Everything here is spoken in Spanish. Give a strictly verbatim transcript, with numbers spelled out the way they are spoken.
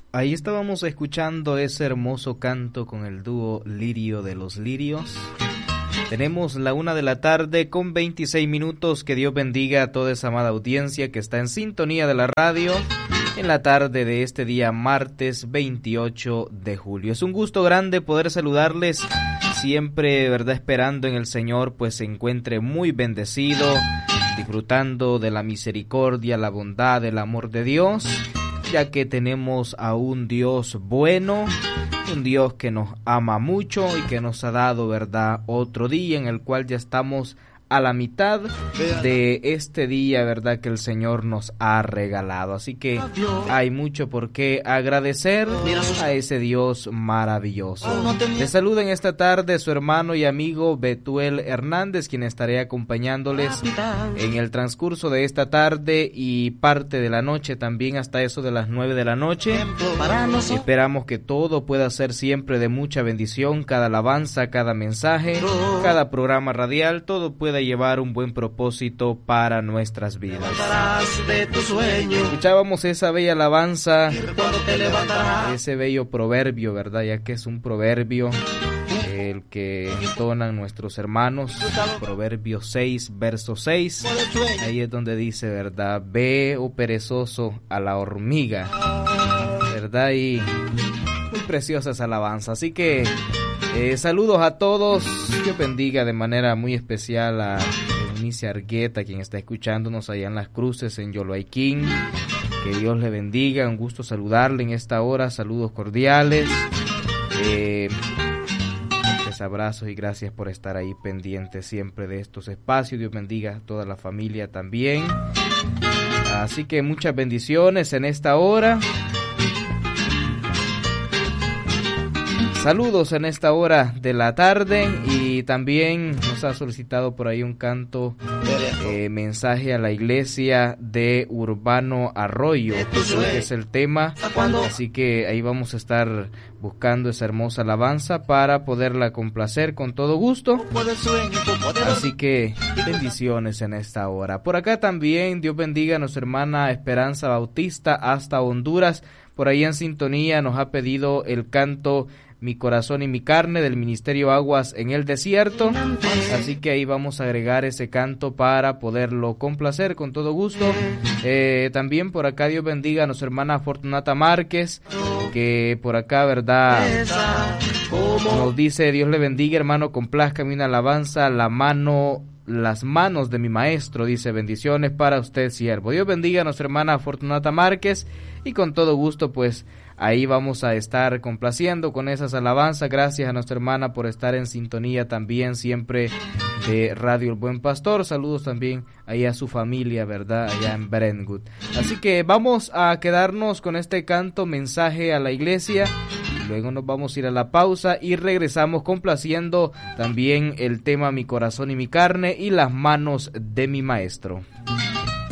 Ahí estábamos escuchando ese hermoso canto con el dúo Lirio de los Lirios. Tenemos la una de la tarde con veintiséis minutos. Que Dios bendiga a toda esa amada audiencia que está en sintonía de la radio en la tarde de este día martes veintiocho de julio. Es un gusto grande poder saludarles, siempre, verdad, esperando en el Señor pues se encuentre muy bendecido, disfrutando de la misericordia, la bondad, el amor de Dios, ya que tenemos a un Dios bueno, un Dios que nos ama mucho y que nos ha dado, verdad, otro día en el cual ya estamos a la mitad de este día, verdad, que el Señor nos ha regalado. Así que hay mucho por qué agradecer a ese Dios maravilloso. Le saluda en esta tarde su hermano y amigo Betuel Hernández, quien estaré acompañándoles en el transcurso de esta tarde y parte de la noche, también hasta eso de las nueve de la noche. Esperamos que todo pueda ser siempre de mucha bendición, cada alabanza, cada mensaje, cada programa radial, todo pueda llevar un buen propósito para nuestras vidas. Escuchábamos esa bella alabanza, ese bello proverbio, verdad, ya que es un proverbio el que entonan nuestros hermanos, Proverbio seis, verso seis, ahí es donde dice, verdad, ve, oh perezoso, a la hormiga, verdad, y muy preciosa esa alabanza. Así que Eh, saludos a todos, Dios bendiga de manera muy especial a Eunice Argueta, quien está escuchándonos allá en Las Cruces, en Yoloaiquín. Que Dios le bendiga, un gusto saludarle en esta hora, saludos cordiales, eh, muchos abrazos y gracias por estar ahí pendientes siempre de estos espacios. Dios bendiga a toda la familia también, así que muchas bendiciones en esta hora. Saludos en esta hora de la tarde y también nos ha solicitado por ahí un canto, eh, mensaje a la iglesia de Urbano Arroyo, que es el tema, así que ahí vamos a estar buscando esa hermosa alabanza para poderla complacer con todo gusto, así que bendiciones en esta hora. Por acá también Dios bendiga a nuestra hermana Esperanza Bautista hasta Honduras, por ahí en sintonía nos ha pedido el canto Mi corazón y mi carne del Ministerio Aguas en el Desierto, así que ahí vamos a agregar ese canto para poderlo complacer con todo gusto. Eh, también por acá Dios bendiga a nuestra hermana Fortunata Márquez, que por acá, verdad, nos dice: Dios le bendiga, hermano, complázcame una alabanza, la mano las manos de mi maestro, dice, bendiciones para usted, siervo. Dios bendiga a nuestra hermana Fortunata Márquez y con todo gusto pues ahí vamos a estar complaciendo con esas alabanzas. Gracias a nuestra hermana por estar en sintonía también siempre de Radio El Buen Pastor. Saludos también ahí a su familia, verdad, allá en Brentwood. Así que vamos a quedarnos con este canto, mensaje a la iglesia. Luego nos vamos a ir a la pausa y regresamos complaciendo también el tema Mi corazón y mi carne y las manos de mi maestro.